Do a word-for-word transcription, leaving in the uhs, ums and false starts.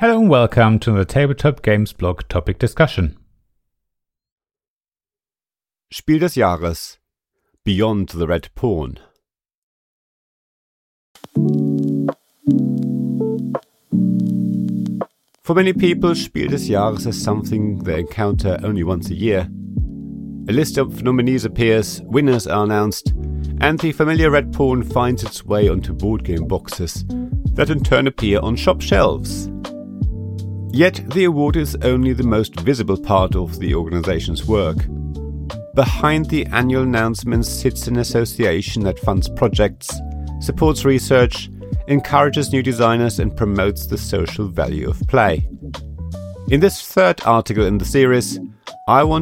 Hello and welcome to the Tabletop Games Blog Topic Discussion. Spiel des Jahres: Beyond the Red Pawn. For many people, Spiel des Jahres is something they encounter only once a year. A list of nominees appears, winners are announced, and the familiar Red Pawn finds its way onto board game boxes that in turn appear on shop shelves. Yet the award is only the most visible part of the organization's work. Behind the annual announcements sits an association that funds projects, supports research, encourages new designers and promotes the social value of play. In this third article in the series, I want